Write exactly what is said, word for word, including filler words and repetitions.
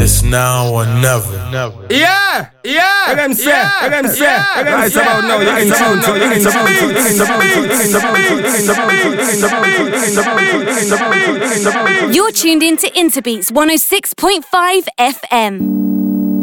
It's now or never. Yeah, yeah. Let them say, let them say, let them say. Right about now, you're in tune, so you're in the beat, in the beat, in the beat, in the beat, in the beat, in the beat, in the beat, in the beat. You're tuned in to Interbeats one oh six point five F M.